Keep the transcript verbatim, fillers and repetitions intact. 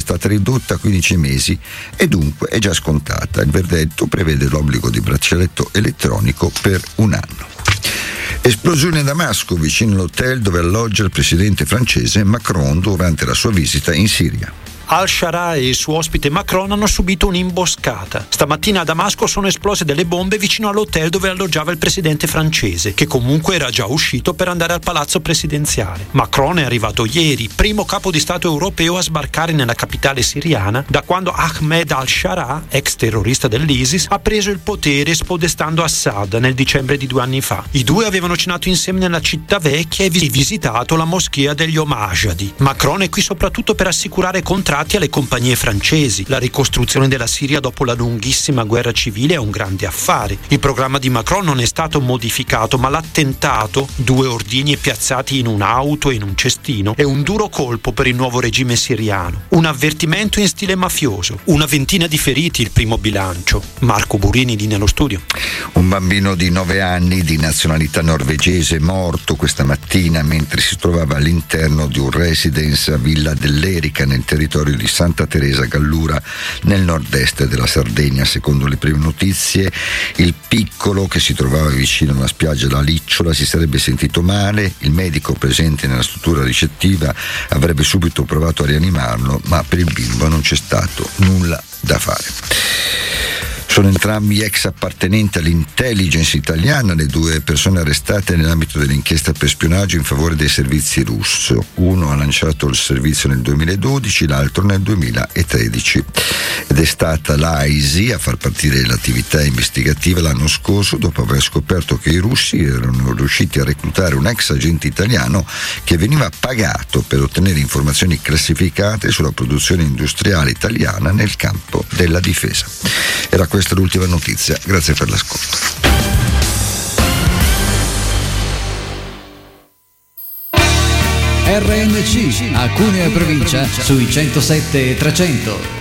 stata ridotta a quindici mesi e dunque è già scontata. Il verdetto prevede l'obbligo di braccialetto elettronico per un anno. Esplosione a Damasco, vicino all'hotel dove alloggia il presidente francese Macron durante la sua visita in Siria. Al-Sharaa e il suo ospite Macron hanno subito un'imboscata. Stamattina a Damasco sono esplose delle bombe vicino all'hotel dove alloggiava il presidente francese, che comunque era già uscito per andare al palazzo presidenziale. Macron è arrivato ieri, primo capo di Stato europeo a sbarcare nella capitale siriana da quando Ahmed al-Sharaa, ex terrorista dell'ISIS, ha preso il potere spodestando Assad nel dicembre di due anni fa. I due avevano cenato insieme nella città vecchia e visitato la moschea degli Omajadi. Macron è qui soprattutto per assicurare contratti alle compagnie francesi. La ricostruzione della Siria dopo la lunghissima guerra civile è un grande affare. Il programma di Macron non è stato modificato, ma l'attentato, due ordigni piazzati in un'auto e in un cestino, è un duro colpo per il nuovo regime siriano. Un avvertimento in stile mafioso. Una ventina di feriti, il primo bilancio. Marco Burini di Nello Studio. Un bambino di nove anni di nazionalità norvegese morto questa mattina mentre si trovava all'interno di un residence a Villa dell'Erica nel territorio di Santa Teresa Gallura nel nord-est della Sardegna. Secondo le prime notizie, il piccolo, che si trovava vicino a una spiaggia da Licciola, si sarebbe sentito male. Il medico presente nella struttura ricettiva avrebbe subito provato a rianimarlo, ma per il bimbo non c'è stato nulla da fare. Sono entrambi ex appartenenti all'intelligence italiana le due persone arrestate nell'ambito dell'inchiesta per spionaggio in favore dei servizi russi. Uno ha lanciato il servizio nel duemiladodici, l'altro nel duemilatredici. Ed è stata l'A I S I a far partire l'attività investigativa l'anno scorso dopo aver scoperto che i russi erano riusciti a reclutare un ex agente italiano che veniva pagato per ottenere informazioni classificate sulla produzione industriale italiana nel campo della difesa. Era questa l'ultima notizia, grazie per l'ascolto. R N C, a Cuneo e provincia, sui centosette e trecento.